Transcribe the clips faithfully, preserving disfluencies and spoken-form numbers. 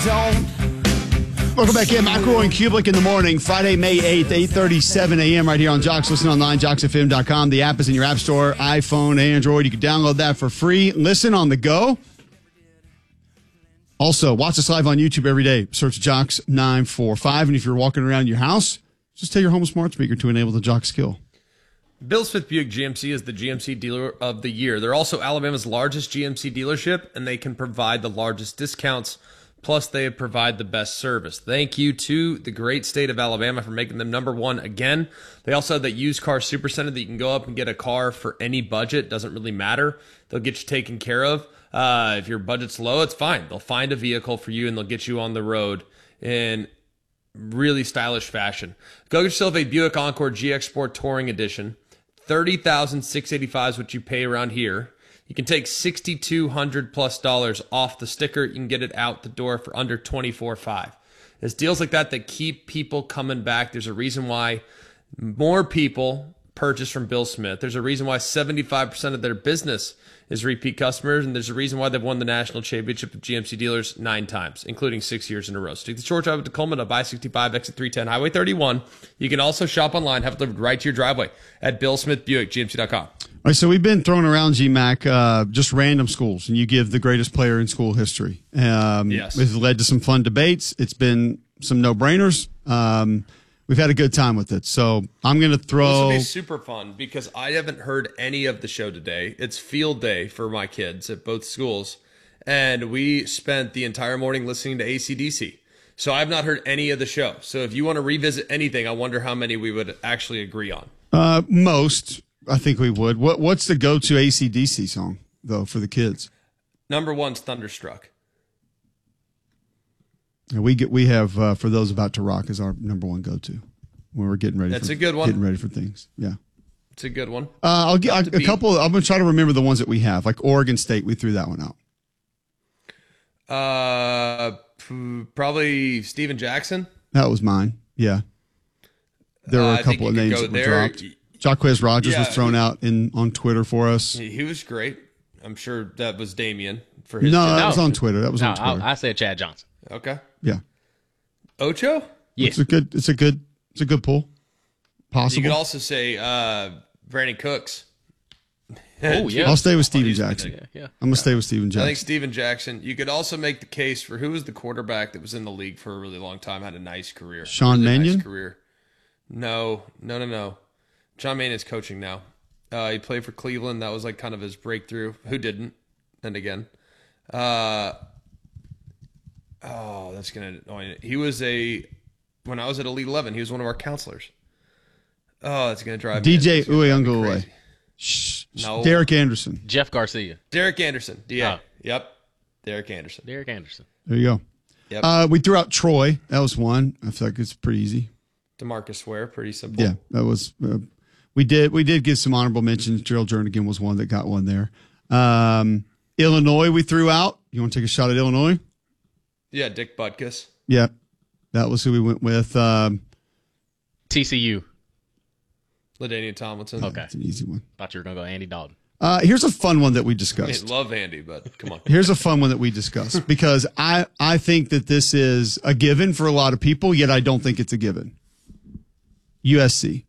Welcome back in. McElroy and Kublik in the morning, Friday, May eighth, eight thirty-seven a.m. right here on Jocks. Listen online, jocks f m dot com. The app is in your app store, iPhone, Android. You can download that for free. Listen on the go. Also, watch us live on YouTube every day. Search Jocks nine four five. And if you're walking around your house, just tell your home smart speaker to enable the Jocks skill. Bill Smith Buick G M C is the G M C dealer of the year. They're also Alabama's largest G M C dealership, and they can provide the largest discounts. Plus, they provide the best service. Thank you to the great state of Alabama for making them number one again. They also have that used car super center that you can go up and get a car for any budget. Doesn't really matter. They'll get you taken care of. Uh, if your budget's low, it's fine. They'll find a vehicle for you, and they'll get you on the road in really stylish fashion. Go get yourself a Buick Encore G X Sport Touring Edition. thirty thousand six hundred eighty-five dollars is what you pay around here. You can take six thousand two hundred plus dollars off the sticker. You can get it out the door for under twenty-four thousand five hundred dollars. It's deals like that that keep people coming back. There's a reason why more people purchase from Bill Smith. There's a reason why seventy-five percent of their business is repeat customers, and there's a reason why they've won the national championship of G M C dealers nine times, including six years in a row. So take the short drive to Coleman up I sixty-five, exit three ten, Highway thirty-one. You can also shop online, have it delivered right to your driveway at Bill Smith Buick G M C dot com. All right, so we've been throwing around, G Mac, uh, just random schools, and you give the greatest player in school history. Um, yes. It's led to some fun debates. It's been some no-brainers. Um, we've had a good time with it. So I'm going to throw... This will be super fun because I haven't heard any of the show today. It's field day for my kids at both schools, and we spent the entire morning listening to A C D C. So I've not heard any of the show. So if you want to revisit anything, I wonder how many we would actually agree on. Uh, most... I think we would. What What's the go-to A C D C song, though, for the kids? Number one's Thunderstruck. And we get we have uh, For Those About to Rock is our number one go-to when we're getting ready. That's for, a good one. Getting ready for things. Yeah, it's a good one. Uh, I'll get a, a couple. I'm gonna try to remember the ones that we have. Like Oregon State, we threw that one out. Uh, probably Steven Jackson. That was mine. Yeah, there were uh, a couple of names that were there. dropped. Jaquez Rogers yeah, was thrown he, out in on Twitter for us. He, he was great. I'm sure that was Damien for his. No, job. that was on Twitter. That was no, on Twitter. I, I said Chad Johnson. Okay. Yeah. Ocho? Yes. It's a good. It's a good. It's a good pull. Possible. You could also say uh, Brandon Cooks. Oh yeah. I'll stay with Steven Jackson. Yeah, yeah. I'm gonna stay with Steven Jackson. I think Steven Jackson. You could also make the case for who was the quarterback that was in the league for a really long time, had a nice career. Sean really Mannion? Nice career. No, no, no, no. John Mannion's coaching now. Uh, he played for Cleveland. That was like kind of his breakthrough. Who didn't? And again, uh, oh, that's gonna annoy me. He was a when I was at Elite Eleven. He was one of our counselors. Oh, that's gonna drive D me. J D J Uyunglele. Shh. No. Derek Anderson. Jeff Garcia. Derek Anderson. D A. Oh. Yep. Derek Anderson. Derek Anderson. There you go. Yep. Uh, we threw out Troy. That was one. I feel like it's pretty easy. DeMarcus Ware. Pretty simple. Yeah, that was. Uh, we did. We did give some honorable mentions. Gerald Jernigan was one that got one there. Um, Illinois. We threw out. You want to take a shot at Illinois? Yeah. Dick Butkus. Yeah, that was who we went with. Um, T C U. LaDainian Tomlinson. Okay. That's an easy one. Thought you were going to go Andy Dalton. Uh, here's a fun one that we I discussed. mean, love Andy, but come on. Here's a fun one that we discussed because I, I think that this is a given for a lot of people, yet I don't think it's a given. U S C.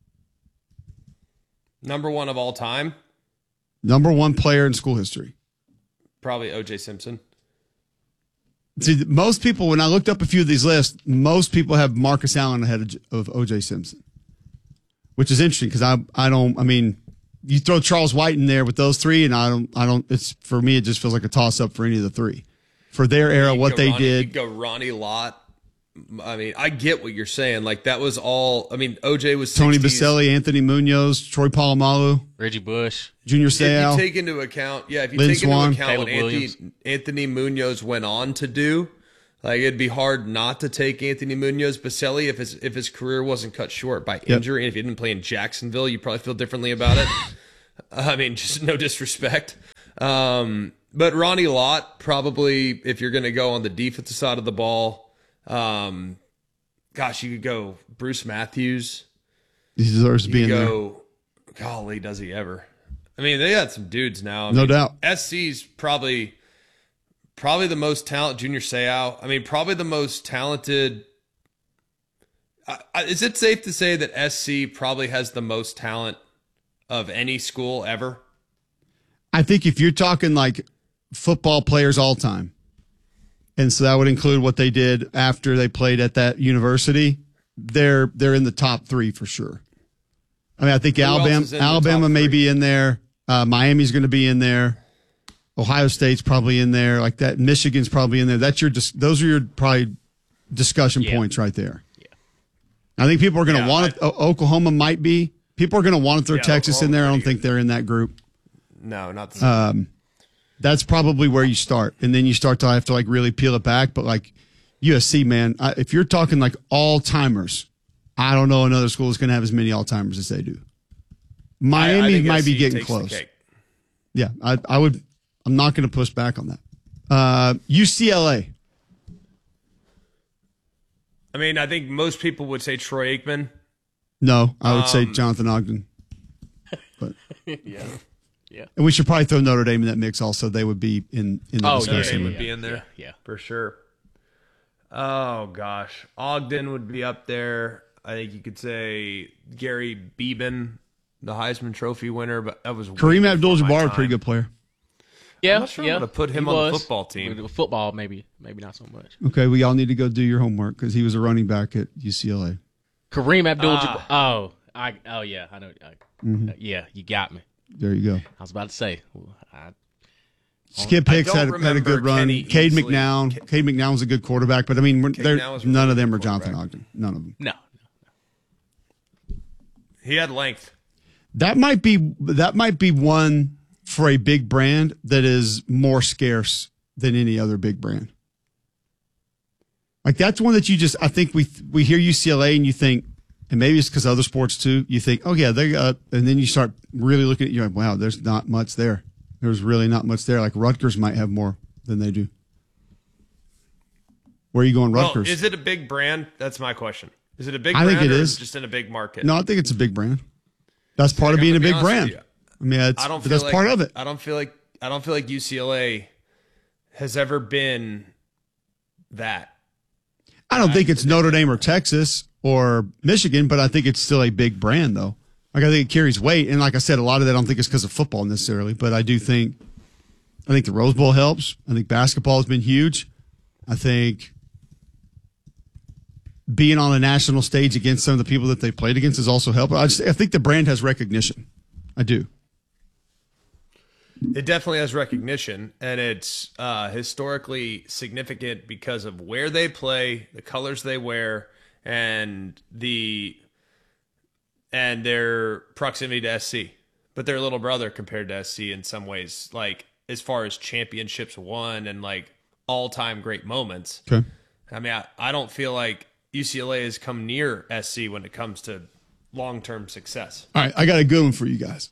Number one of all time, Number one player in school history. probably O J Simpson. See, most people, when I looked up a few of these lists, most people have Marcus Allen ahead of, of O J Simpson, which is interesting because I, I don't, I mean, you throw Charles White in there with those three, and I don't, I don't, it's, for me, it just feels like a toss up for any of the three. For their era, You what go they Ronnie, did. You go Ronnie Lott. I mean, I get what you're saying. Like, that was all, I mean, O J was Tony sixties. Baselli, Anthony Munoz, Troy Polamalu, Reggie Bush. Junior If you Seau. take into account, yeah, if you Lynn take Swann. into account what Caleb Anthony, Williams. Anthony Munoz went on to do, like, it'd be hard not to take Anthony Munoz. Baselli, if his if his career wasn't cut short by injury, and if he didn't play in Jacksonville, you probably feel differently about it. I mean, just no disrespect. Um, but Ronnie Lott, probably, if you're going to go on the defensive side of the ball, um, gosh, you could go Bruce Matthews. He deserves to You be in could there. go, golly, does he ever? I mean, they got some dudes now. I No mean, doubt. S C's probably probably the most talented Junior Seau. I mean, probably the most talented. Uh, is it safe to say that S C probably has the most talent of any school ever? I think if you're talking like football players all time, and so that would include what they did after they played at that university, they're they're in the top three for sure. I mean, I think Who else Alabama is in the Alabama top may three? be in there. Uh, Miami's going to be in there. Ohio State's probably in there. Like that. Michigan's probably in there. That's your. Dis- those are your probably discussion Yeah. points right there. Yeah. I think people are going to Yeah, want it. O- Oklahoma might be. People are going to want to throw Yeah, Texas in there. I Oklahoma's don't pretty think they're in that group. No, not the same. That's probably where you start, and then you start to have to like really peel it back. But like U S C, man, I, if you're talking like all timers, I don't know another school is going to have as many all timers as they do. I- I Miami think might S C be getting takes the close. cake. Yeah, I, I would. I'm not going to push back on that. Uh, U C L A. I mean, I think most people would say Troy Aikman. No, I would Um, say Jonathan Ogden. But Yeah. Yeah. and we should probably throw Notre Dame in that mix. Also, they would be in in the Oh, discussion. yeah, Notre Dame yeah, would be in there. Yeah. yeah. For sure. Oh gosh, Ogden would be up there. I think you could say Gary Beeben, the Heisman Trophy winner, but that was way Kareem before Abdul-Jabbar, my a pretty time. good player. Yeah. I'm not sure I'm yeah. gonna put him He on the was. football team. With Football, maybe, maybe not so much. Okay, we all need to go do your homework because he was a running back at U C L A. Kareem Abdul-Jabbar. Ah. Oh, I. Oh yeah, I know. I, Mm-hmm. uh, yeah, you got me. There you go. I was about to say. I, Skip I Hicks don't had, had a remember good run. Kenny Cade easily- McNown. Cade McNown was a good quarterback, but I mean, we're- they're, McNown was a none really of them good are Jonathan quarterback. Ogden. None of them. no. He had length. That might be that might be one for a big brand that is more scarce than any other big brand. Like that's one that you just I think we we hear U C L A and you think, and maybe it's because other sports too. You think, oh yeah, they got, and then you start really looking at you like, wow, there's not much there. There's really not much there. Like Rutgers might have more than they do. Where are you going, Well, Rutgers? is it a big brand? That's my question. Is it a big I brand think it or is. it just in a big market? No, I think it's a big brand. That's part of I'm being a gonna be big honest brand. with you. I mean, it's, I don't but feel that's like, part of it. I don't feel like I don't feel like U C L A has ever been that. I don't think it's Notre Dame or Texas or Michigan, but I think it's still a big brand, though. Like I think it carries weight, and like I said, a lot of that I don't think it's because of football necessarily, but I do think I think the Rose Bowl helps. I think basketball has been huge. I think being on a national stage against some of the people that they played against has also helped. I just I think the brand has recognition. I do. It definitely has recognition, and it's uh, historically significant because of where they play, the colors they wear, and the and their proximity to S C. But they're a little brother compared to S C in some ways, like as far as championships won and like all-time great moments. Okay. I mean, I, I don't feel like U C L A has come near S C when it comes to long-term success. All right, I got a good one for you guys.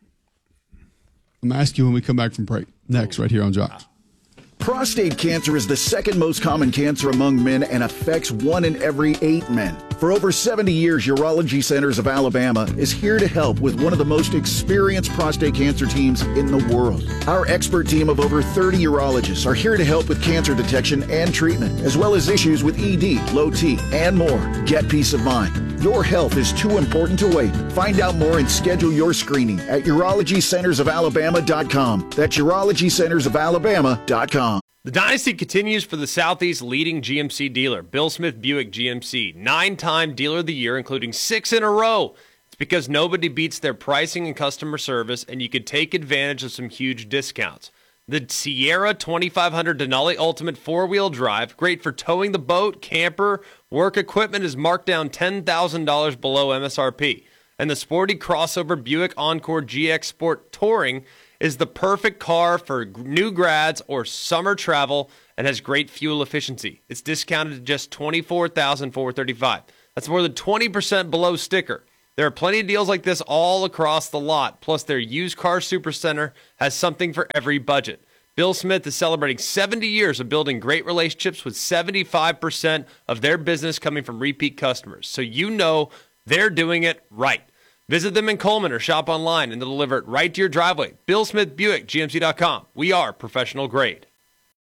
I'm going to ask you when we come back from break. Next, right here on Jocks. Prostate cancer is the second most common cancer among men and affects one in every eight men. For over seventy years, Urology Centers of Alabama is here to help with one of the most experienced prostate cancer teams in the world. Our expert team of over thirty urologists are here to help with cancer detection and treatment, as well as issues with E D, low T, and more. Get peace of mind. Your health is too important to wait. Find out more and schedule your screening at urology centers of alabama dot com. That's urology centers of alabama dot com. The dynasty continues for the Southeast's leading G M C dealer, Bill Smith Buick G M C, nine-time Dealer of the Year, including six in a row. It's because nobody beats their pricing and customer service, and you could take advantage of some huge discounts. The Sierra twenty-five hundred Denali Ultimate four-wheel drive, great for towing the boat, camper, work equipment, is marked down ten thousand dollars below M S R P. And the sporty crossover Buick Encore G X Sport Touring is the perfect car for new grads or summer travel and has great fuel efficiency. It's discounted to just twenty-four thousand four hundred thirty-five dollars. That's more than twenty percent below sticker. There are plenty of deals like this all across the lot. Plus, their used car supercenter has something for every budget. Bill Smith is celebrating seventy years of building great relationships with seventy-five percent of their business coming from repeat customers. So you know they're doing it right. Visit them in Coleman or shop online and they'll deliver it right to your driveway. Bill Smith Buick, G M C dot com. We are professional grade.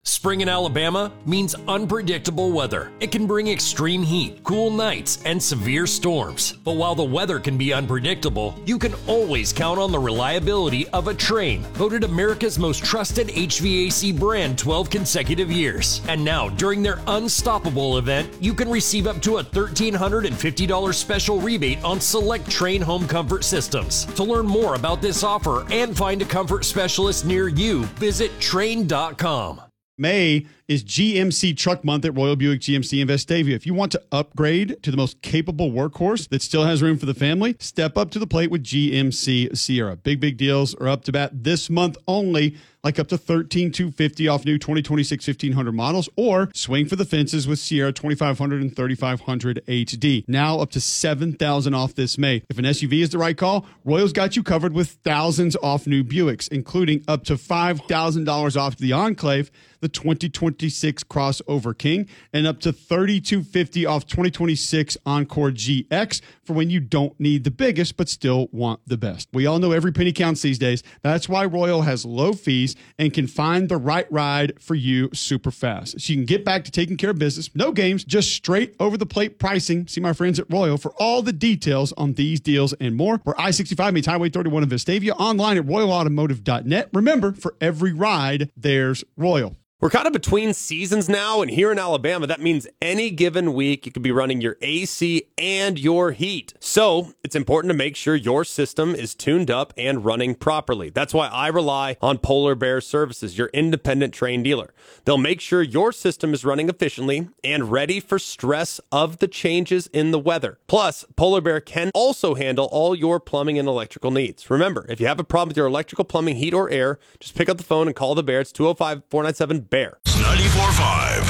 Spring in Alabama means unpredictable weather. It can bring extreme heat, cool nights, and severe storms. But while the weather can be unpredictable, you can always count on the reliability of a Trane, voted America's most trusted H V A C brand twelve consecutive years. And now, during their Unstoppable event, you can receive up to a one thousand three hundred fifty dollars special rebate on select Trane home comfort systems. To learn more about this offer and find a comfort specialist near you, visit Trane dot com. May is G M C Truck Month at Royal Buick G M C in Vestavia. If you want to upgrade to the most capable workhorse that still has room for the family, step up to the plate with G M C Sierra. Big, big deals are up to bat this month only, like up to thirteen thousand two hundred fifty dollars off new twenty twenty-six fifteen hundred models, or swing for the fences with Sierra twenty-five hundred and thirty-five hundred H D. Now up to seven thousand dollars off this May. If an S U V is the right call, Royal's got you covered with thousands off new Buicks, including up to five thousand dollars off the Enclave, the twenty twenty-six Crossover King, and up to thirty-two fifty off twenty twenty-six Encore G X for when you don't need the biggest but still want the best. We all know every penny counts these days. That's why Royal has low fees and can find the right ride for you super fast. So you can get back to taking care of business. No games, just straight over the plate pricing. See my friends at Royal for all the details on these deals and more. Where I sixty-five meets Highway thirty-one in Vestavia, online at royal automotive dot net. Remember, for every ride, there's Royal. We're kind of between seasons now, and here in Alabama, that means any given week you could be running your A C and your heat. So it's important to make sure your system is tuned up and running properly. That's why I rely on Polar Bear Services, your independent Trane dealer. They'll make sure your system is running efficiently and ready for stress of the changes in the weather. Plus, Polar Bear can also handle all your plumbing and electrical needs. Remember, if you have a problem with your electrical, plumbing, heat, or air, just pick up the phone and call the Bear. It's two oh five, four nine seven, B E A R. ninety-four point five.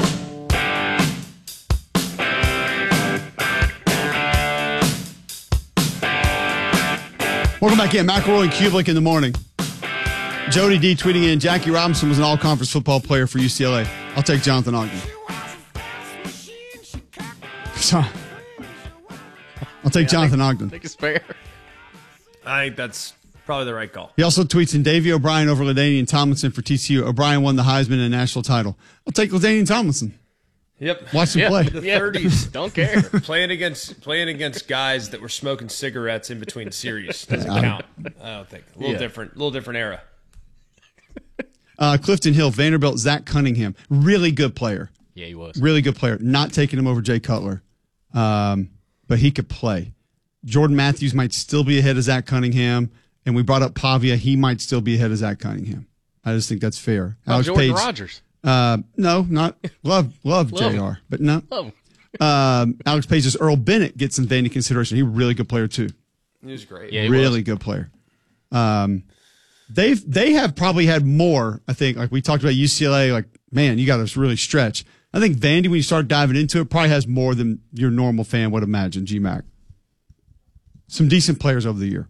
Welcome back in. McElroy and Kublik in the morning. Jody D tweeting in, Jackie Robinson was an all-conference football player for U C L A. I'll take Jonathan Ogden. Sorry. I'll take yeah, Jonathan I think, Ogden. I think it's fair. I think that's probably the right call. He also tweets in Davey O'Brien over LaDainian Tomlinson for T C U. O'Brien won the Heisman and a national title. I'll take LaDainian Tomlinson. Yep. Watch him yeah, play. The yeah, thirties. Don't care. playing against playing against guys that were smoking cigarettes in between series doesn't count. I don't think. A little yeah. different. A little different era. Uh, Clifton Hill, Vanderbilt, Zach Cunningham. Really good player. Yeah, he was. Really good player. Not taking him over Jay Cutler. Um, but he could play. Jordan Matthews might still be ahead of Zach Cunningham. And we brought up Pavia. He might still be ahead of Zach Cunningham. I just think that's fair. Oh, Alex Jordan Page, Rogers. Uh, no, not love, love, Love J R, him. but no. Love him. Um, Alex Page's Earl Bennett gets some Vandy consideration. He's a really good player too. He was great. Yeah, he really was. good player. Um, they've they have probably had more. I think like we talked about U C L A. Like man, you got to really stretch. I think Vandy, when you start diving into it, probably has more than your normal fan would imagine. G Mac. Some decent players over the year.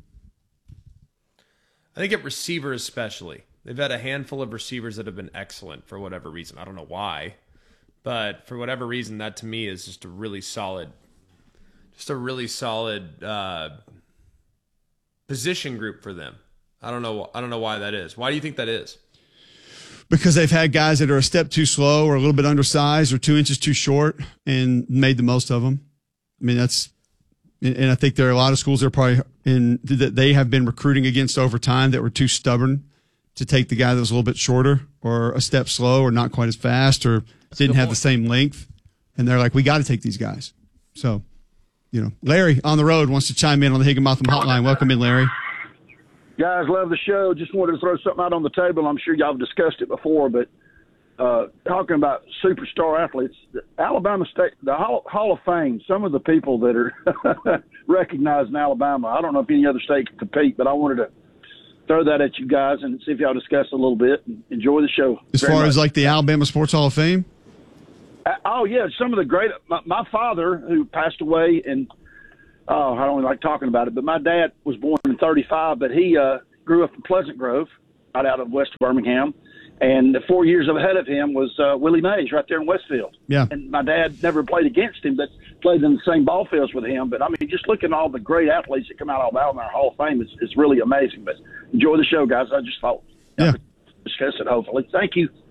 I think at receiver especially. They've had a handful of receivers that have been excellent for whatever reason. I don't know why. But for whatever reason, that to me is just a really solid, just a really solid uh, position group for them. I don't know. I don't know why that is. Why do you think that is? Because they've had guys that are a step too slow or a little bit undersized or two inches too short and made the most of them. I mean, that's, and I think there are a lot of schools that are probably in that they have been recruiting against over time that were too stubborn to take the guy that was a little bit shorter or a step slow or not quite as fast or That's didn't have point. the same length. And they're like, we got to take these guys. So, you know, Larry on the road wants to chime in on the Higginbotham hotline. Welcome in, Larry. Guys, love the show. Just wanted to throw something out on the table. I'm sure y'all have discussed it before, but uh, talking about superstar athletes, the Alabama State, the Hall, Hall of Fame, some of the people that are recognized in Alabama, I don't know if any other state can compete, but I wanted to throw that at you guys and see if y'all discuss it a little bit. Enjoy the show. As far much. as like the Alabama Sports Hall of Fame? Uh, oh, yeah. Some of the great – my, my father, who passed away, and oh, I don't even like talking about it, but my dad was born in thirty-five, but he uh, grew up in Pleasant Grove, right out of west Birmingham. And the four years ahead of him was uh, Willie Mays right there in Westfield. Yeah. And my dad never played against him, but played in the same ball fields with him. But, I mean, just looking at all the great athletes that come out of Alabama in our Hall of Fame is, is really amazing. But enjoy the show, guys. I just thought yeah. discuss it, hopefully. Thank you.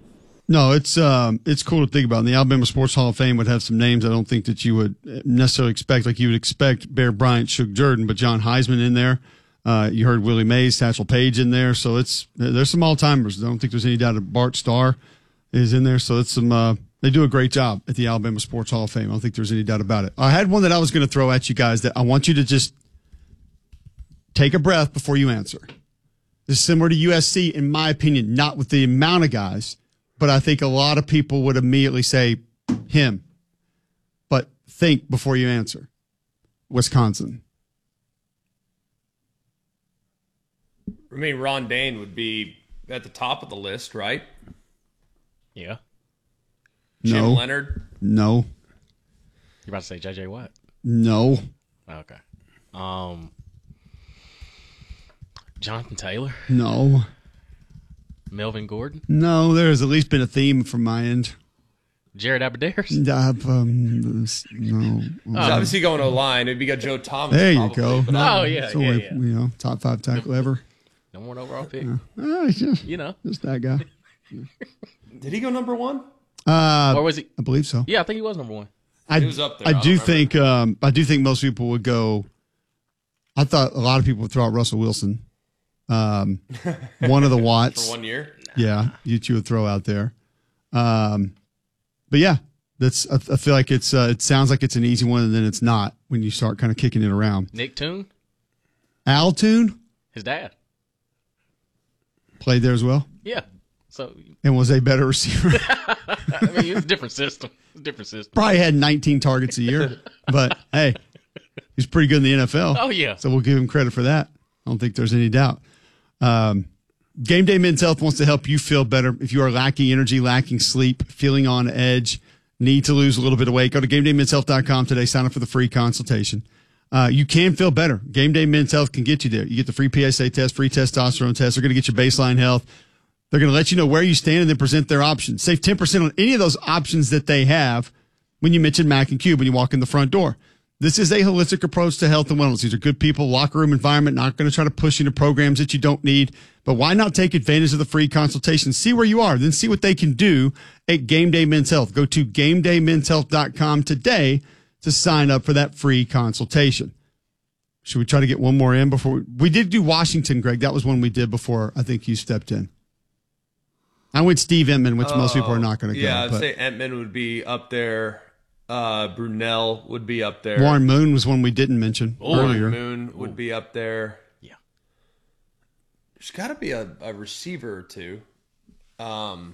No, it's um, it's cool to think about. And the Alabama Sports Hall of Fame would have some names I don't think that you would necessarily expect. Like you would expect Bear Bryant, Suge Jordan, but John Heisman in there. Uh, you heard Willie Mays, Satchel Paige in there. So it's there's some all timers. I don't think there's any doubt that Bart Starr is in there. So it's some. Uh, they do a great job at the Alabama Sports Hall of Fame. I don't think there's any doubt about it. I had one that I was going to throw at you guys that I want you to just take a breath before you answer. This is similar to U S C, in my opinion, not with the amount of guys, but I think a lot of people would immediately say him. But think before you answer. Wisconsin. I mean, Ron Dane would be at the top of the list, right? Yeah. Jim No. Leonard? No. You about to say J J Watt? No. Okay. Um, Jonathan Taylor? No. Melvin Gordon? No, there has at least been a theme from my end. Jared Aberdeeners? Uh, um, no. He's obviously going O-line. It'd be got Joe Thomas. There you probably, go. but Oh, yeah, So, yeah, like, yeah. You know, top five tackle ever. Number one overall pick. Oh, it's just, You know. just that guy. Did he go number one? Uh, Or was he? I believe so. Yeah, I think he was number one. I, He was up there. I I do don't remember. think. Um, I do think most people would go. I thought a lot of people would throw out Russell Wilson. Um, one of the Watts. For one year? Yeah, you two would throw out there. Um, but yeah, that's. I, I feel like it's. Uh, it sounds like it's an easy one, and then it's not when you start kind of kicking it around. Nick Toon? Al Toon His dad. played there as well, Yeah. So, and was a better receiver. I mean, it's a different system. It's a different system. Probably had nineteen targets a year, but hey, he's pretty good in the N F L. Oh, yeah. So we'll give him credit for that. I don't think there's any doubt. Um, Game Day Men's Health wants to help you feel better. If you are lacking energy, lacking sleep, feeling on edge, need to lose a little bit of weight, go to game day men's health dot com today. Sign up for the free consultation. Uh, you can feel better. Game Day Men's Health can get you there. You get the free P S A test, free testosterone test. They're going to get your baseline health. They're going to let you know where you stand and then present their options. Save ten percent on any of those options that they have when you mention Mac and Cube when you walk in the front door. This is a holistic approach to health and wellness. These are good people, locker room environment, not going to try to push you into programs that you don't need. But why not take advantage of the free consultation? See where you are, then see what they can do at Game Day Men's Health. Go to game day men's health dot com today to sign up for that free consultation. Should we try to get one more in before we, we did do Washington, Greg? That was one we did before I think you stepped in. I went Steve Entman, which most people are not going to go. Yeah, I'd but say Entman would be up there. Uh, Brunell would be up there. Warren Moon was one we didn't mention Warren earlier. Moon would be up there. Yeah. There's got to be a, a receiver or two. Um,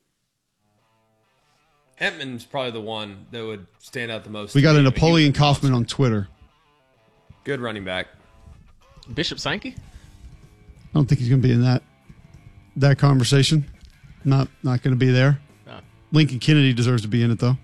Entman's probably the one that would stand out the most. We to got a me, but he Napoleon was Kaufman awesome. on Twitter. Good running back. Bishop Sankey? I don't think he's going to be in that that conversation. Not not going to be there. No. Lincoln Kennedy deserves to be in it though.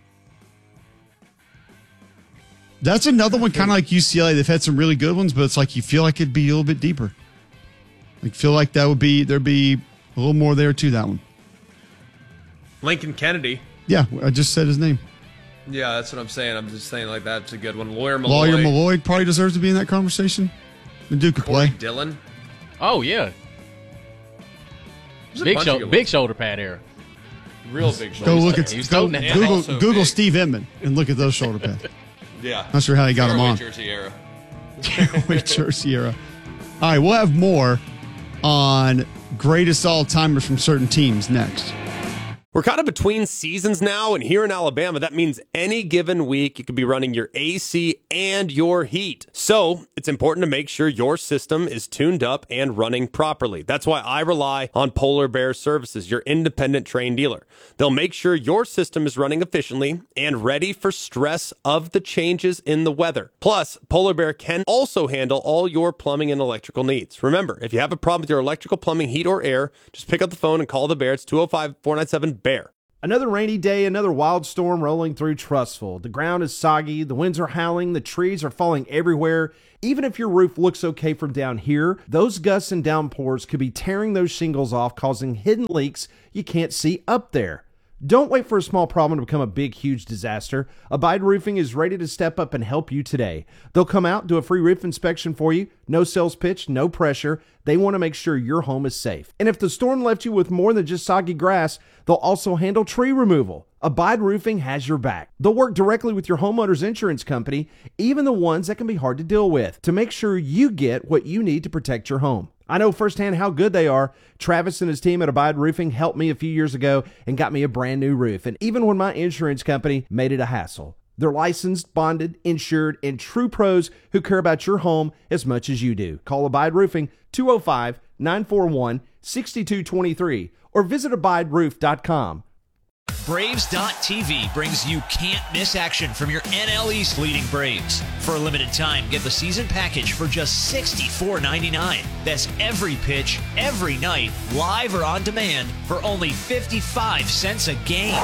That's another one, kind of like U C L A. They've had some really good ones, but it's like you feel like it'd be a little bit deeper. Like feel like that would be there'd be a little more there to that one. Lincoln Kennedy. Yeah, I just said his name. Yeah, that's what I'm saying. I'm just saying like that's a good one. Lawyer Malloy. Lawyer Malloy probably deserves to be in that conversation. The Duke could Corey play. Dillon. Oh, yeah. There's a Big, bunch sho- of good big ones. shoulder pad era. Real big Go shoulders. look at He was go, toting that. Google Also Google big. Steve Entman and look at those shoulder pads. Yeah. Not sure how he got them Fairway on. Jersey era. Wait, Jersey era. All right, we'll have more on greatest all timers from certain teams next. We're kind of between seasons now, and here in Alabama, that means any given week you could be running your A C and your heat. So it's important to make sure your system is tuned up and running properly. That's why I rely on Polar Bear Services, your independent trained dealer. They'll make sure your system is running efficiently and ready for stress of the changes in the weather. Plus, Polar Bear can also handle all your plumbing and electrical needs. Remember, if you have a problem with your electrical, plumbing, heat, or air, just pick up the phone and call the Bear. It's two oh five, four nine seven, B E A R. Another rainy day, another wild storm rolling through Trussville. The ground is soggy, the winds are howling, the trees are falling everywhere. Even if your roof looks okay from down here, those gusts and downpours could be tearing those shingles off, causing hidden leaks you can't see up there. Don't wait for a small problem to become a big, huge disaster. Abide Roofing is ready to step up and help you today. They'll come out, do a free roof inspection for you. No sales pitch, no pressure. They want to make sure your home is safe. And if the storm left you with more than just soggy grass, they'll also handle tree removal. Abide Roofing has your back. They'll work directly with your homeowner's insurance company, even the ones that can be hard to deal with, to make sure you get what you need to protect your home. I know firsthand how good they are. Travis and his team at Abide Roofing helped me a few years ago and got me a brand new roof. And even when my insurance company made it a hassle. They're licensed, bonded, insured, and true pros who care about your home as much as you do. Call Abide Roofing two oh five, nine four one, six two two three or visit abide roof dot com. Braves dot T V brings you can't-miss action from your N L East leading Braves. For a limited time, get the season package for just sixty-four ninety-nine. That's every pitch, every night, live or on demand for only fifty-five cents a game.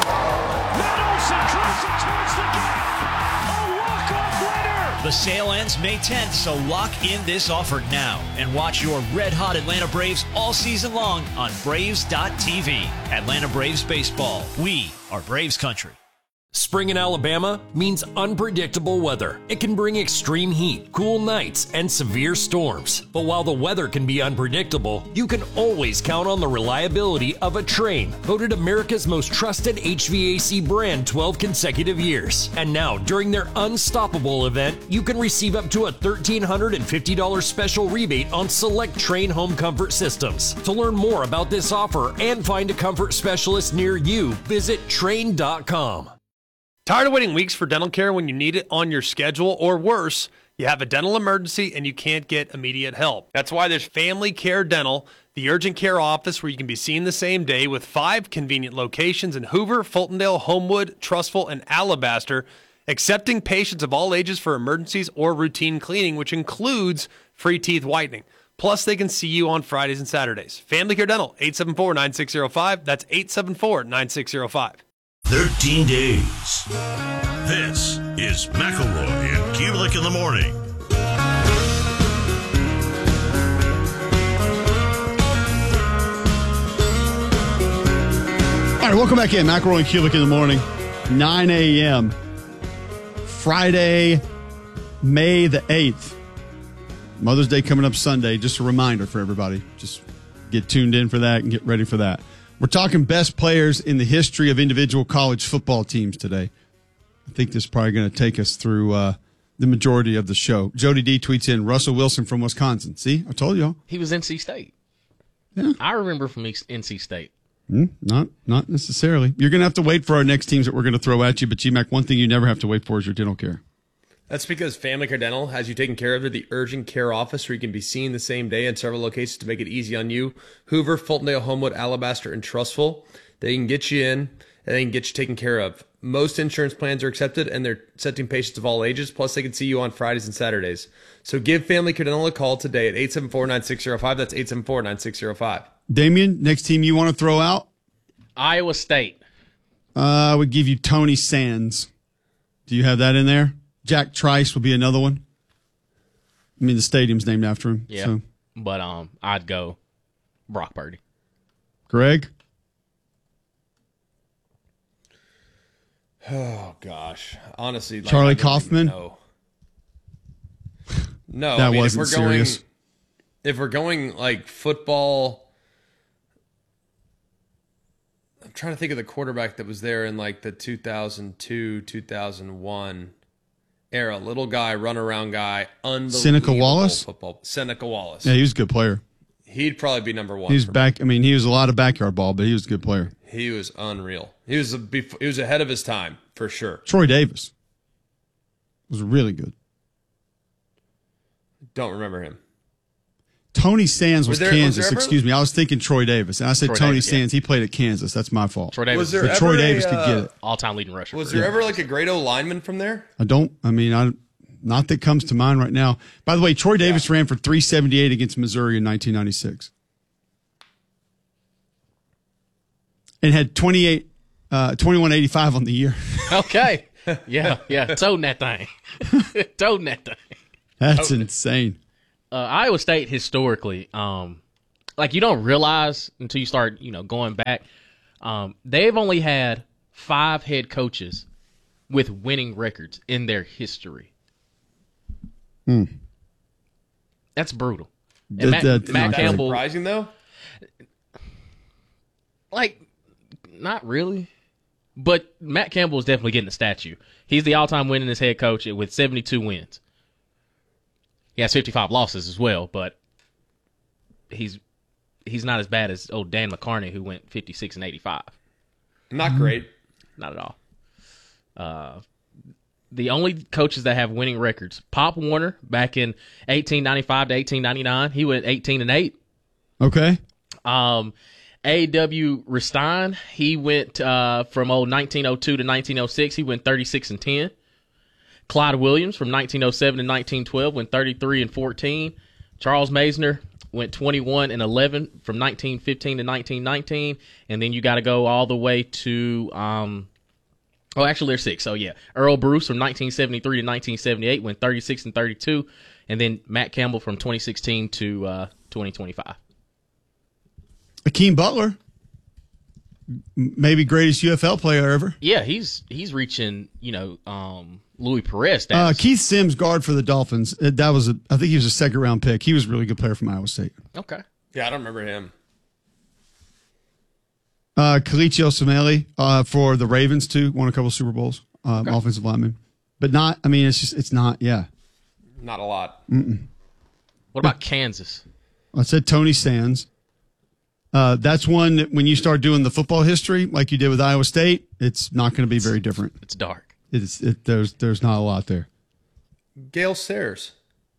Nettleson drives it towards the gap. A walk-off winner. The sale ends May tenth, so lock in this offer now and watch your red-hot Atlanta Braves all season long on Braves dot T V. Atlanta Braves baseball. We are Braves country. Spring in Alabama means unpredictable weather. It can bring extreme heat, cool nights, and severe storms. But while the weather can be unpredictable, you can always count on the reliability of a Trane, voted America's most trusted H V A C brand twelve consecutive years. And now, during their Unstoppable event, you can receive up to a one thousand three hundred fifty dollars special rebate on select Trane home comfort systems. To learn more about this offer and find a comfort specialist near you, visit Trane dot com. Tired of waiting weeks for dental care when you need it on your schedule, or worse, you have a dental emergency and you can't get immediate help? That's why there's Family Care Dental, the urgent care office where you can be seen the same day, with five convenient locations in Hoover, Fultondale, Homewood, Trussville, and Alabaster, accepting patients of all ages for emergencies or routine cleaning, which includes free teeth whitening. Plus, they can see you on Fridays and Saturdays. Family Care Dental, eight seven four, nine six zero five. That's eight seven four, nine six zero five. thirteen days. This is McElroy and Kulik in the morning. All right, welcome back in. McElroy and Kulik in the morning, nine a.m. Friday, May the eighth. Mother's Day coming up Sunday. Just a reminder for everybody. Just get tuned in for that and get ready for that. We're talking best players in the history of individual college football teams today. I think this is probably going to take us through uh, the majority of the show. Jody D tweets in, Russell Wilson from Wisconsin. See, I told y'all. He was N C State. Yeah. I remember from N C State. Mm, not not necessarily. You're going to have to wait for our next teams that we're going to throw at you. But, G-Mac, one thing you never have to wait for is your dental care. That's because Family Care Dental has you taken care of at the urgent care office, where you can be seen the same day in several locations to make it easy on you. Hoover, Fultondale, Homewood, Alabaster, and Trussville. They can get you in, and they can get you taken care of. Most insurance plans are accepted, and they're accepting patients of all ages. Plus, they can see you on Fridays and Saturdays. So give Family Care Dental a call today at eight seven four, nine six zero five. That's eight seven four, nine six zero five. Damien, next team you want to throw out? Iowa State. Uh, I would give you Tony Sands. Do you have that in there? Jack Trice would be another one. I mean, the stadium's named after him. Yeah, so. but um, I'd go Brock Purdy. Greg? Oh, gosh. Honestly. Like, Charlie Kaufman? No. No. That I mean, wasn't if we're serious. Going, if we're going, like, football, I'm trying to think of the quarterback that was there in, like, the two thousand two, two thousand one era. Little guy, run around guy, unbelievable Seneca Wallace? football. Seneca Wallace. Yeah, he was a good player. He'd probably be number one. He was for back. me. I mean, he was a lot of backyard ball, but he was a good player. He was unreal. He was a, he was ahead of his time for sure. Troy Davis was really good. Don't remember him. Tony Sands was, Was there- was Kansas. there ever- Excuse me, I was thinking Troy Davis, and I said Troy Tony Davis, yeah. Sands. He played at Kansas. That's my fault. Troy Davis, Was there but Troy ever Davis a, could get uh, it. all-time leading rusher. Was there ever like a great O lineman from there? I don't. I mean, I not that comes to mind right now. By the way, Troy Davis ran for three seventy-eight against Missouri in nineteen ninety-six, and had twenty-eight, uh, twenty-one eighty-five on the year. Okay. Yeah, yeah. Toting that thing. Toting that thing. That's insane. Uh, Iowa State historically, um, like you don't realize until you start, you know, going back. Um, they've only had five head coaches with winning records in their history. Hmm. That's brutal. And That- Matt, that's Matt not Campbell, Surprising though. like, not really. But Matt Campbell is definitely getting a statue. He's the all-time winningest head coach with seventy-two wins. He has fifty-five losses as well, but he's he's not as bad as old Dan McCarney, who went fifty-six and eighty-five. Not great. Not at all. Uh, the only coaches that have winning records, Pop Warner back in eighteen ninety-five to eighteen ninety-nine, he went eighteen and eight. Okay. Um, A W Ristine, he went uh, from old nineteen oh two to nineteen oh six. He went thirty-six and ten. Clyde Williams from nineteen oh seven to nineteen twelve went thirty-three and fourteen. Charles Maisner went twenty-one and eleven from nineteen fifteen to nineteen nineteen. And then you got to go all the way to, um, oh, actually there's six. So yeah, Earl Bruce from nineteen seventy-three to nineteen seventy-eight went thirty-six and thirty-two. And then Matt Campbell from twenty sixteen to uh, twenty twenty-five. Akeem Butler, maybe greatest U F L player ever. Yeah, he's he's reaching, you know, um, Louis Perez Uh, status. Keith Sims, guard for the Dolphins. Uh, That was a, I think he was a second round pick. He was a really good player from Iowa State. Okay. Yeah, I don't remember him. Uh, Kalichi Osemele uh, for the Ravens too. Won a couple Super Bowls. Um, Okay. Offensive lineman, but not. I mean, it's just it's not. Yeah, Not a lot. What about Kansas? I said Tony Sands. Uh, that's one that when you start doing the football history like you did with Iowa State, it's not going to be very different. It's dark. It's it, there's there's not a lot there. Gale Sayers.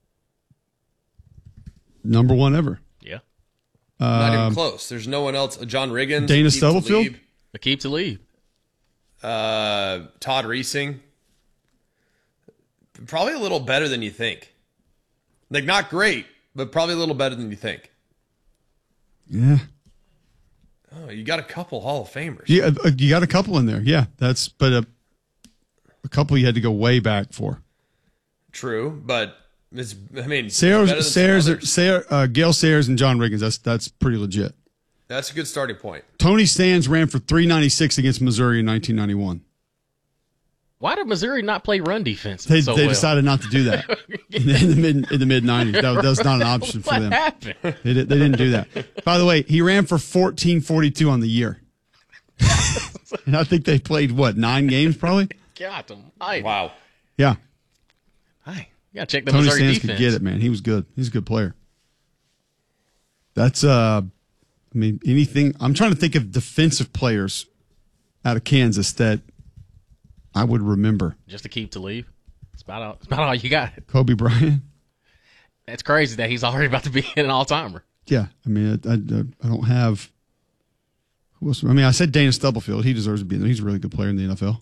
Number one ever. Yeah. Not even Um, close. There's no one else. John Riggins. Dana Aqib Stubblefield? Talib, Aqib Talib. Uh, Todd Reesing. Probably a little better than you think. Like, not great, but probably a little better than you think. Yeah. Oh, you got a couple Hall of Famers. Yeah, uh, you got a couple in there. Yeah, that's but a, a couple you had to go way back for. True, but it's, I mean, it's Sayers, better than some Sayers, others. Sayers uh, Gail Sayers and John Riggins. That's that's pretty legit. That's a good starting point. Tony Sands ran for three ninety-six against Missouri in nineteen ninety-one. Why did Missouri not play run defense They so they well? decided not to do that in the mid in the mid nineties. That, that was not an option for What them. happened? They, did, they didn't do that. By the way, he ran for fourteen forty-two on the year. And I think they played, what, nine games probably? Got them. I, Wow. Yeah. Hey, you got to check the Tony Missouri Sands defense. could get it, man. He was good. He's a good player. That's, uh, I mean, anything. I'm trying to think of defensive players out of Kansas that I would remember. Just to keep to leave. It's about all, it's about all you got. Kobe Bryant. It's crazy that he's already about to be an all-timer. Yeah. I mean, I, I, I don't have. Who else? I mean, I said Dana Stubblefield. He deserves to be there. He's a really good player in the N F L.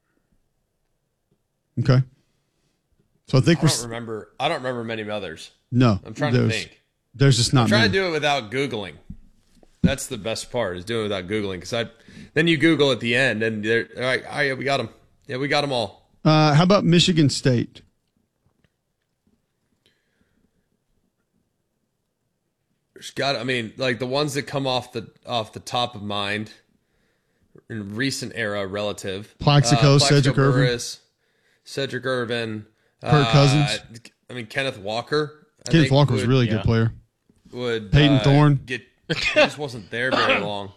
Okay. So I think I we're. don't remember. I don't remember many others. No. I'm trying to there's- think. There's just not I'm trying many. to do it without Googling. That's the best part, is doing it without Googling. Because I, then you Google at the end, and they're all right. All right, we got them. Yeah, we got them all. Uh, how about Michigan State? There's got. I mean, like the ones that come off the off the top of mind in recent era, relative. Plaxico, Cedric Irvin. Burris, Cedric Irvin, Kirk uh, Cousins. I mean, Kenneth Walker. I Kenneth think Walker was a would- really yeah. good player. Would Peyton uh, Thorne. Get he just wasn't there very long.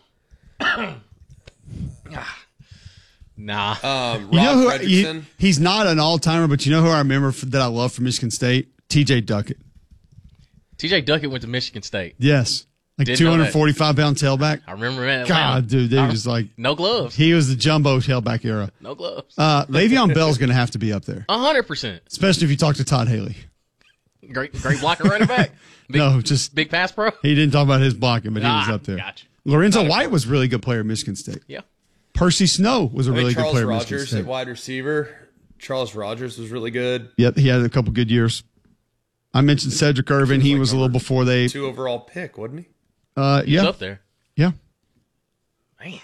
Nah. Um, Rob You know who? Fredrickson. He, he's not an all timer, but you know who I remember f that I love from Michigan State? T J Duckett. T J Duckett went to Michigan State. Yes, like Didn't know two forty-five pound tailback. I remember him in God, Atlanta. dude, they I- was like No gloves. he was the jumbo tailback era. No gloves. Uh, Le'Veon Bell's going to have to be up there, A hundred percent. especially if you talk to Todd Haley. Great, great blocker running back. Big, No, just big pass pro. he didn't talk about his blocking, but he was Ah, up there. gotcha. Lorenzo White was a really good player at Michigan State. Yeah. Percy Snow was a I mean, really good Charles player at Michigan Rogers State. at wide receiver. Charles Rogers was really good. Yep, he had a couple good years. I mentioned Cedric Irvin. He like was a little number before they. Two overall pick, wasn't he? Uh, He's yeah, up there. yeah. Man.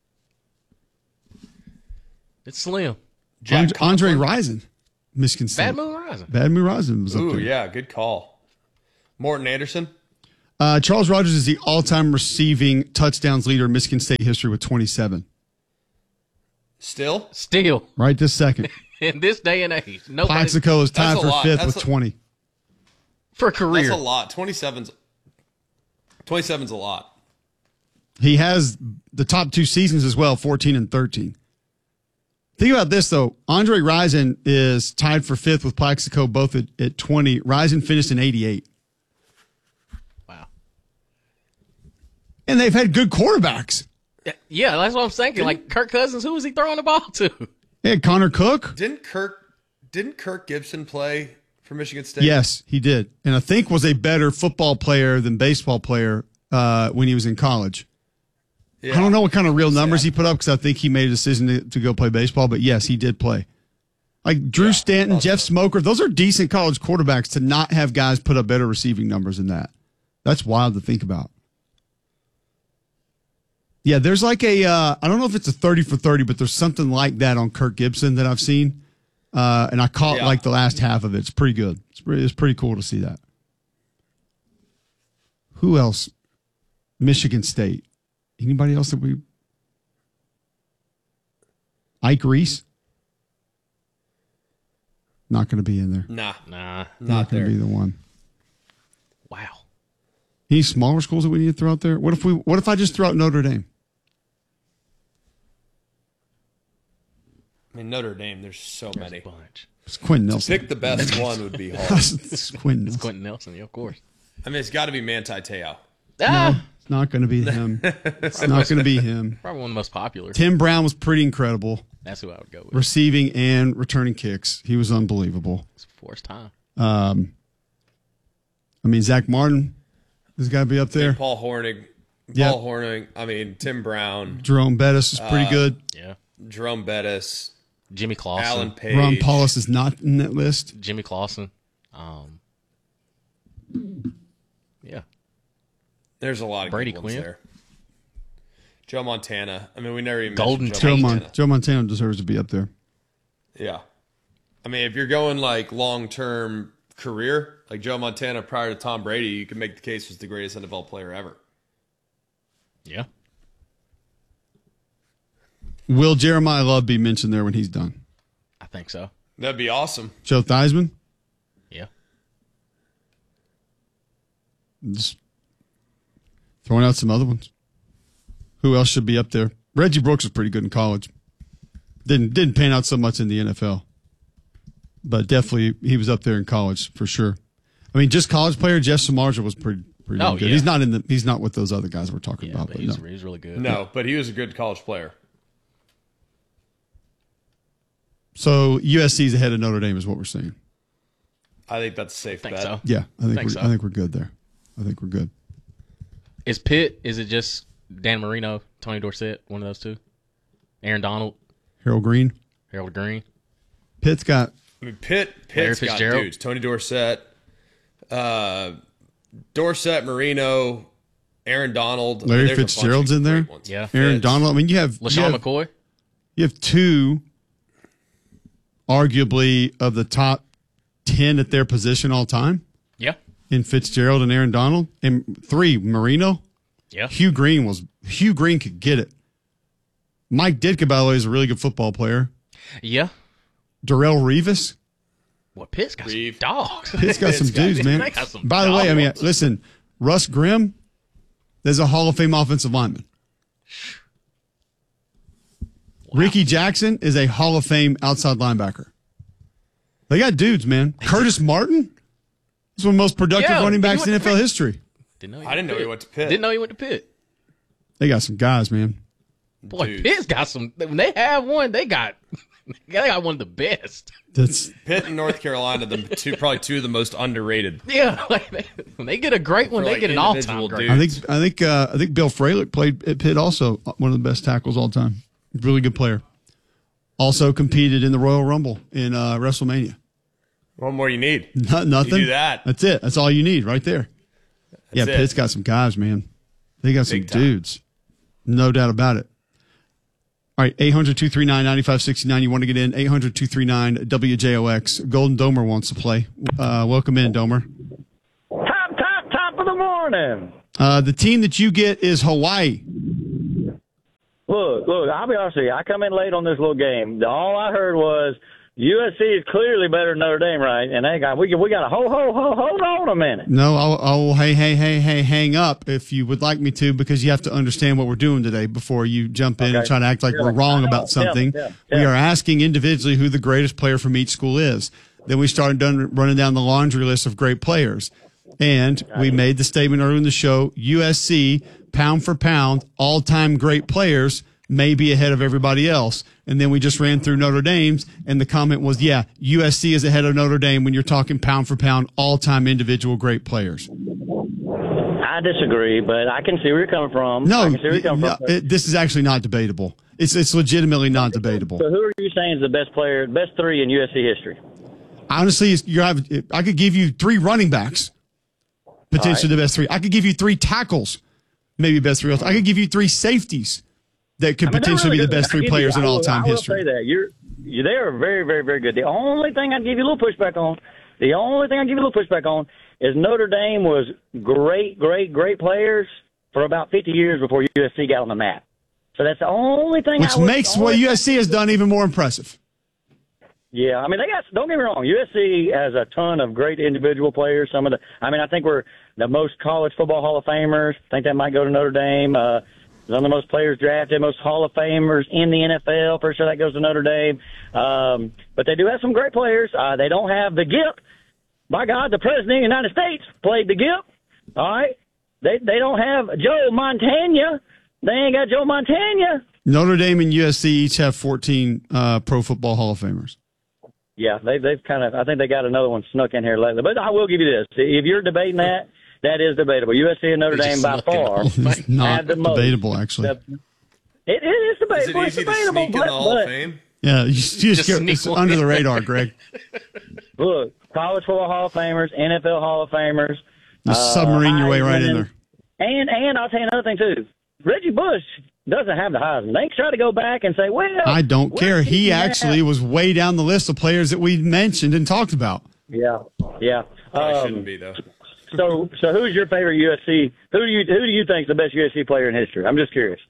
It's slim. Jack Andre, Andre Conklin. Rison, Michigan State. Bad Moon Rising. Bad Moon Rising was up Ooh, there. yeah, good call. Morton Anderson. Uh, Charles Rogers is the all-time receiving touchdowns leader in Michigan State history with twenty-seven. Still? Still. Right this second. In this day and age. Nobody, Plaxico is tied That's a for lot. fifth That's with a- twenty. For a career. That's a lot. twenty-seven's twenty-seven's a lot. He has the top two seasons as well, fourteen and thirteen. Think about this, though. Andre Rison is tied for fifth with Plaxico, both at, at twenty. Rison finished in eighty-eight. Wow. And they've had good quarterbacks. Yeah, that's what I'm thinking. Like Kirk Cousins, who was he throwing the ball to? Yeah, Connor Cook. Didn't Kirk didn't Kirk Gibson play for Michigan State? Yes, he did. And I think was a better football player than baseball player uh, when he was in college. Yeah. I don't know what kind of real numbers he put up because I think he made a decision to, to go play baseball. But yes, he did play. Like Drew Yeah, Stanton, also. Jeff Smoker, those are decent college quarterbacks. To not have guys put up better receiving numbers than that, that's wild to think about. Yeah, there's like a, uh, I don't know if it's a thirty for thirty, but there's something like that on Kirk Gibson that I've seen. Uh, and I caught Yeah. like the last half of it. It's pretty good. It's pretty, it's pretty cool to see that. Who else? Michigan State. Anybody else that we? Ike Reese? Not going to be in there. Nah, Nah. not going there. to be the one. Wow. Any smaller schools that we need to throw out there? What if we? What if I just throw out Notre Dame? I mean, Notre Dame, there's so many. Bunch. It's Quinn Nelson. Pick the best one would be hard. it's Quinn Nelson. Quentin Nelson, yeah, of course. I mean, it's got to be Manti Te'o. Ah, It's not going to be him. It's not going to be him. probably one of the most popular. Tim Brown was pretty incredible. That's who I would go with. Receiving and returning kicks. He was unbelievable. It's first time. Um, I mean, Zach Martin has got to be up there. Paul Hornig. Paul Yep. Hornig. I mean, Tim Brown. Jerome Bettis is pretty Uh, good. Yeah. Jerome Bettis. Jimmy Clausen. Alan Page. Ron Paulus is not in that list. Jimmy Clausen. Um, yeah. There's a lot of Brady good ones Quinn. there. Joe Montana. I mean, we never even Golden mentioned Joe, Joe Tate. Mon- Montana. Joe Montana deserves to be up there. Yeah. I mean, if you're going like long-term career, like Joe Montana prior to Tom Brady, you can make the case was the greatest N F L player ever. Yeah. Will Jeremiah Love be mentioned there when he's done? I think so. That'd be awesome. Joe Theismann? Yeah. Just throwing out some other ones. Who else should be up there? Reggie Brooks was pretty good in college. Didn't didn't pan out so much in the N F L, but definitely he was up there in college for sure. I mean, just college player Jeff Samardzija was pretty pretty Oh, good. yeah. He's not in the he's not with those other guys we're talking Yeah, about. but But he's, no. he's really good. No, but he was a good college player. So U S C's ahead of Notre Dame is what we're saying. I think that's a safe I think bet. so. Yeah, I think, Think we're, so. I think we're good there. I think we're good. Is Pitt, is it just Dan Marino, Tony Dorsett, one of those two? Aaron Donald, Harold Green, Harold Green? Pitt's got I mean, Pitt, Larry Pitt's got Fitzgerald. dudes. Tony Dorsett, uh, Dorsett, Marino, Aaron Donald. I mean, Larry there's a bunch Fitzgerald's of in there. great ones. Yeah. Aaron Fitz. Donald. I mean, you have you LaShawn have, McCoy? you have two, arguably of the top ten at their position all time Yeah. in Fitzgerald and Aaron Donald, and three Marino. Yeah. Hugh Green was Hugh Green could get it. Mike Ditka, by the way, is a really good football player. Yeah. Darrell Revis. Well, Pitt's got Reeve. some dogs. It's got some got- dudes, man. they got some By the way, I mean, dogs. listen, Russ Grimm, there's a Hall of Fame offensive lineman. Ricky Jackson is a Hall of Fame outside linebacker. They got dudes, man. Curtis Martin is one of the most productive Yeah, running he backs in went N to F L Pitt. history. Didn't know he I didn't know he went to Pitt. Didn't know he went to Pitt. They got some guys, man. Boy, Dudes. Pitt's got some. When they have one, they got they got one of the best. That's Pitt and North Carolina, the two probably two of the most underrated. Yeah, like they, when they get a great one, For, they like, get an all-time individual great. I think I think uh, I think Bill Fralick played at Pitt also, one of the best tackles all time. Really good player. Also competed in the Royal Rumble in uh, WrestleMania. What more you need? Not, nothing. You do that. That's it. That's all you need right there. yeah, it. Pitt's got some guys, man. They got some Big time. dudes. No doubt about it. All right, eight hundred, two three nine, nine five six nine. You want to get in? eight hundred, two three nine, W J O X. Golden Domer wants to play. Uh, welcome in, Domer. Top, top, top of the morning. Uh, the team that you get is Hawaii. Look, look, I'll be honest with you. I come in late on this little game. All I heard was U S C is clearly better than Notre Dame, right? And they got we we got a ho ho ho hold on a minute. No, I'll, I'll hey hey hey hey hang up if you would like me to, because you have to understand what we're doing today before you jump in Okay. and try to act like Yeah, we're wrong I know. about something. Yeah, yeah, yeah. We are asking individually who the greatest player from each school is. Then we started done, running down the laundry list of great players, and we made the statement earlier in the show: U S C pound for pound, all time great players, may be ahead of everybody else. And then we just ran through Notre Dame's, and the comment was, yeah, U S C is ahead of Notre Dame when you're talking pound for pound, all-time individual great players. I disagree, but I can see where you're coming from. No, I can see where you're coming no, from. it, this is actually not debatable. It's it's legitimately not debatable. So who are you saying is the best player, best three in U S C history? Honestly, you have. I could give you three running backs, potentially the best three. I could give you three tackles, maybe best three. I could give you three safeties that could I mean, they're potentially really be the good. best I three give players you- in I will- all-time I will history. say that you're, you they are very, very, very good. The only thing I'd give you a little pushback on, the only thing I'd give you a little pushback on, is Notre Dame was great, great, great players for about fifty years before U S C got on the map. So that's the only thing. Which I would, makes only what thing- U S C has done even more impressive. Yeah, I mean, they got, don't get me wrong, U S C has a ton of great individual players. Some of the, I mean, I think we're the most college football Hall of Famers. I think that might go to Notre Dame. Uh, some of the most players drafted, most Hall of Famers in the N F L. For sure that goes to Notre Dame. Um, but they do have some great players. Uh, they don't have the Gip. By God, the President of the United States played the Gip. All right? They they don't have Joe Montana. They ain't got Joe Montana. Notre Dame and U S C each have fourteen uh, Pro Football Hall of Famers. Yeah, they, they've kind of, I think they got another one snuck in here lately. But I will give you this. If you're debating that, that is debatable. U S C and Notre They Dame just by snuck in the far Hall of Fame. It's not have the most. debatable, actually. The- it, it is Is it debatable. easy It's to debatable. sneak in but, the Hall but of Fame? Yeah, you just, you just Just go, sneak it's one under in. the radar, Greg. look, college football Hall of Famers, N F L Hall of Famers. Just submarine your way right in there. And, and I'll tell you another thing, too. Reggie Bush doesn't have the Heisman. They try to go back and say, well. I don't where care. did He have- actually was way down the list of players that we mentioned and talked about. Yeah, yeah. Probably Um, shouldn't be, though. So, so who's your favorite U S C? Who do you who do you think is the best U S C player in history? I'm just curious.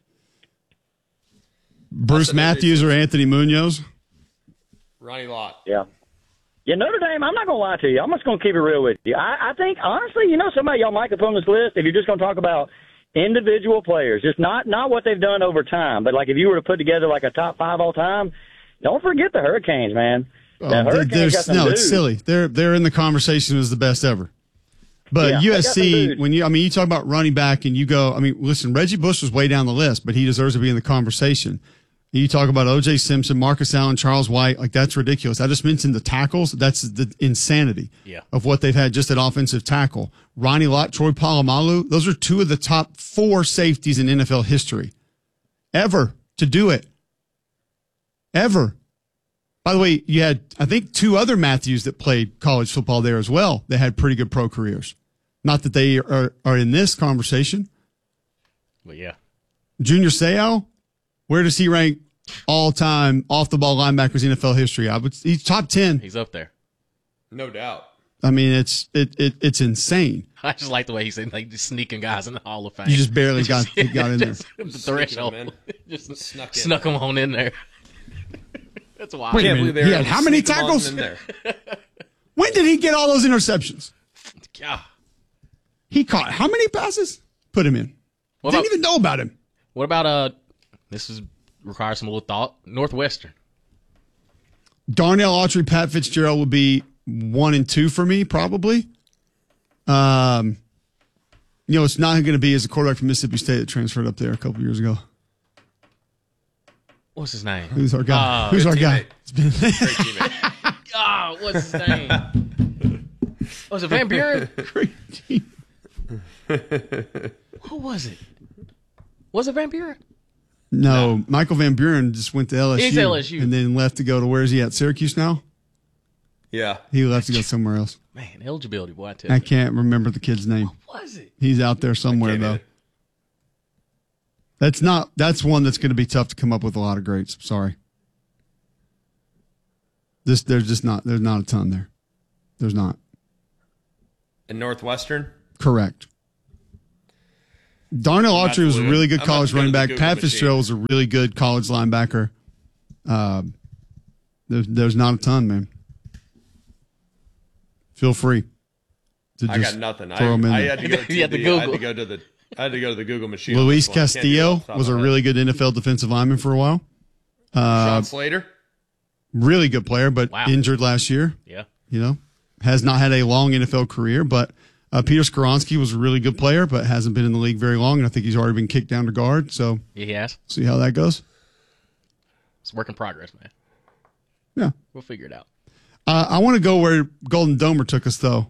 Bruce Matthews or Anthony Munoz? Ronnie Lott. Yeah. Yeah, Notre Dame, I'm not going to lie to you. I'm just going to keep it real with you. I, I think, honestly, you know, somebody y'all might have put on this list, if you're just going to talk about individual players, just not, not what they've done over time, but like if you were to put together like a top five all time, don't forget the Hurricanes, man. The Oh, there- Hurricanes there's- got some no, dudes. it's silly. They're they're in the conversation as the best ever. But Yeah, they got some U S C, dudes. when you, I mean, you talk about running back and you go, I mean, listen, Reggie Bush was way down the list, but he deserves to be in the conversation. You talk about O J Simpson, Marcus Allen, Charles White, like that's ridiculous. I just mentioned the tackles. That's the insanity Yeah. of what they've had just at offensive tackle. Ronnie Lott, Troy Polamalu, those are two of the top four safeties in N F L history ever to do it. Ever. By the way, you had, I think, two other Matthews that played college football there as well. They had pretty good pro careers. Not that they are, are in this conversation. But yeah. Junior Seau, where does he rank all time off the ball linebackers in N F L history? I would, he's top ten. He's up there. No doubt. I mean, it's it, it it's insane. I just like the way he said, like, just sneaking guys in the Hall of Fame. You just barely got got in there. Just the threshold. Sneaking 'em just Snuck in. snuck them on in there. That's wild. Wait a Can't minute. believe they He were had able to how many sneak 'em on tackles? in there. When did he get all those interceptions? Yeah. He caught how many passes? Put him in. What Didn't about, even know about him. what about, uh, this is requires some little thought. Northwestern. Darnell Autry, Pat Fitzgerald would be one and two for me, probably. Um, you know, it's not going to be as a quarterback from Mississippi State that transferred up there a couple years ago. What's his name? Who's our guy? Uh, Who's our guy? teammate. It's been- Great teammate. Ah, what's his name? Was it Van Buren? Great team. Who was it? Was it Van Buren? No, Michael Van Buren just went to L S U. He's L S U. And then left to go to, where is he at? Syracuse now? Yeah. He left to go somewhere else. Man, eligibility, boy, I tell I you. can't remember the kid's name. What was it? He's out there somewhere, can't though. either. That's not, that's one that's going to be tough to come up with a lot of greats. Sorry. This, there's just not, there's not a ton there. There's not. In Northwestern? Correct. Darnell Autry was a really good I'm college about to go running to the back. Google Pat machine. Fitzgerald was a really good college linebacker. Uh, there's, there's not a ton, man. Feel free to I just got nothing. I, throw 'em in I there. had to go to You had to the, I had Google. to go to the I had to go to the Google machine. Luis on this one. I can't do it Castillo off the top was of a my really head. good N F L defensive lineman for a while. Uh, Sean Slater. really good player, but Wow. injured last year. Yeah. You know, has not had a long N F L career, but uh, Peter Skoronski was a really good player, but hasn't been in the league very long, and I think he's already been kicked down to guard. So Yeah, he has. see how that goes. It's a work in progress, man. Yeah. We'll figure it out. Uh, I want to go where Golden Domer took us, though,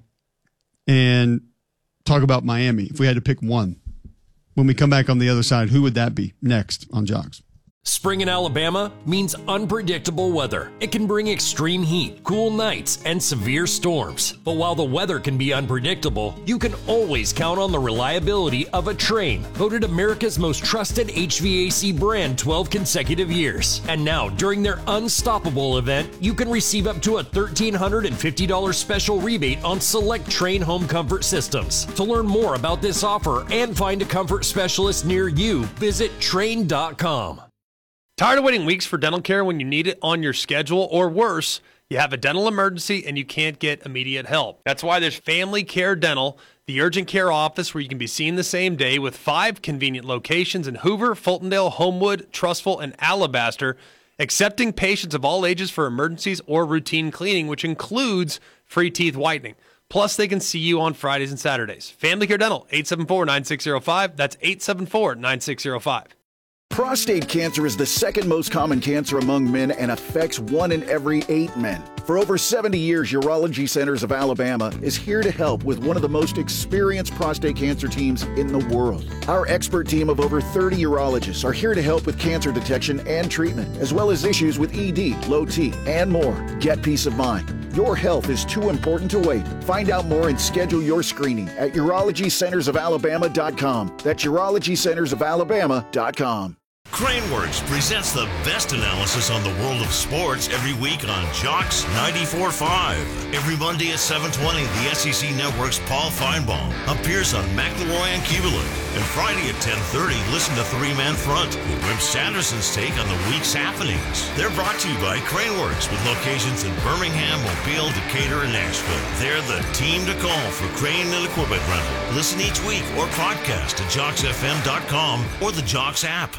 and talk about Miami. If we had to pick one, when we come back on the other side, who would that be next on Jocks? Spring in Alabama means unpredictable weather. It can bring extreme heat, cool nights, and severe storms. But while the weather can be unpredictable, you can always count on the reliability of a Trane, voted America's most trusted H V A C brand twelve consecutive years. And now, during their Unstoppable event, you can receive up to a one thousand three hundred fifty dollars special rebate on select Trane home comfort systems. To learn more about this offer and find a comfort specialist near you, visit Trane dot com. Tired of waiting weeks for dental care when you need it on your schedule, or worse, you have a dental emergency and you can't get immediate help? That's why there's Family Care Dental, the urgent care office where you can be seen the same day, with five convenient locations in Hoover, Fultondale, Homewood, Trussville, and Alabaster, accepting patients of all ages for emergencies or routine cleaning, which includes free teeth whitening. Plus, they can see you on Fridays and Saturdays. Family Care Dental, eight seven four, nine six zero five. That's eight seven four, nine six zero five. Prostate cancer is the second most common cancer among men and affects one in every eight men. For over seventy years, Urology Centers of Alabama is here to help with one of the most experienced prostate cancer teams in the world. Our expert team of over thirty urologists are here to help with cancer detection and treatment, as well as issues with E D, low T, and more. Get peace of mind. Your health is too important to wait. Find out more and schedule your screening at urology centers of alabama dot com. That's urology centers of alabama dot com. Craneworks presents the best analysis on the world of sports every week on Jocks ninety-four point five. Every Monday at seven twenty, the S E C Network's Paul Feinbaum appears on McElroy and Cubelic. And Friday at ten thirty, listen to Three Man Front with Rip Sanderson's take on the week's happenings. They're brought to you by Craneworks with locations in Birmingham, Mobile, Decatur, and Nashville. They're the team to call for crane and equipment rental. Listen each week or podcast at jocks f m dot com or the Jocks app.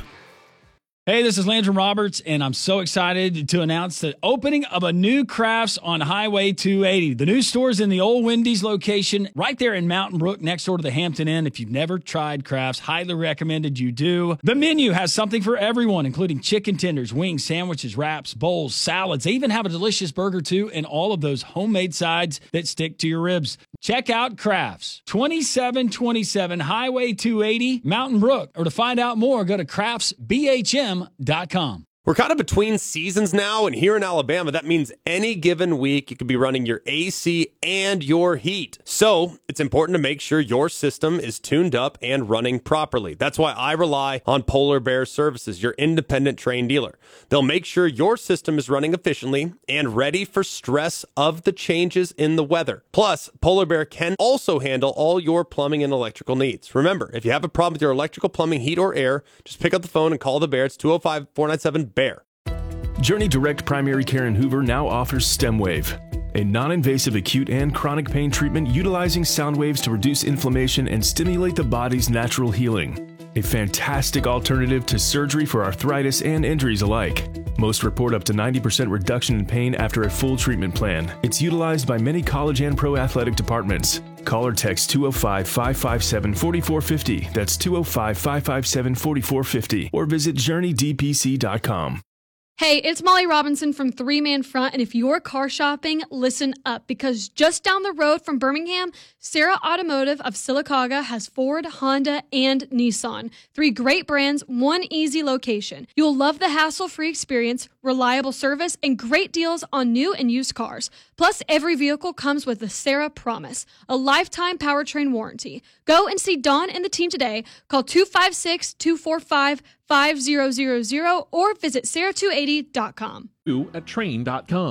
Hey, this is Landrum Roberts, and I'm so excited to announce the opening of a new Crafts on Highway two eighty. The new store is in the old Wendy's location right there in Mountain Brook next door to the Hampton Inn. If you've never tried Crafts, highly recommended you do. The menu has something for everyone, including chicken tenders, wings, sandwiches, wraps, bowls, salads. They even have a delicious burger, too, and all of those homemade sides that stick to your ribs. Check out Crafts, twenty-seven twenty-seven Highway two eighty, Mountain Brook. Or to find out more, go to crafts b h m dot com. We're kind of between seasons now, and here in Alabama, that means any given week you could be running your A C and your heat. So it's important to make sure your system is tuned up and running properly. That's why I rely on Polar Bear Services, your independent Trane dealer. They'll make sure your system is running efficiently and ready for stress of the changes in the weather. Plus, Polar Bear can also handle all your plumbing and electrical needs. Remember, if you have a problem with your electrical, plumbing, heat, or air, just pick up the phone and call the Bear. It's two oh five, four nine seven, BEAR. Journey Direct Primary Care in Hoover now offers StemWave, a non-invasive acute and chronic pain treatment utilizing sound waves to reduce inflammation and stimulate the body's natural healing. A fantastic alternative to surgery for arthritis and injuries alike. Most report up to ninety percent reduction in pain after a full treatment plan. It's utilized by many college and pro athletic departments. Call or text two oh five, five five seven, four four five oh. That's two oh five, five five seven, four four five oh. Or visit journey d p c dot com. Hey, it's Molly Robinson from Three Man Front, and if you're car shopping, listen up, because just down the road from Birmingham, Sarah Automotive of Sylacauga has Ford, Honda, and Nissan. Three great brands, one easy location. You'll love the hassle-free experience, reliable service, and great deals on new and used cars. Plus, every vehicle comes with the Sarah Promise, a lifetime powertrain warranty. Go and see Dawn and the team today. Call two five six, two four five, five zero zero zero or visit sarah two eighty dot com. At Trane dot com.